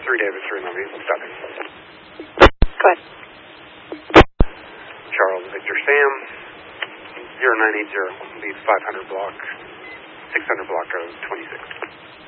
David, 3 Levy, stopping. Go ahead. Charles Victor Sam, 0980, lead 500 block, 600 block of 26.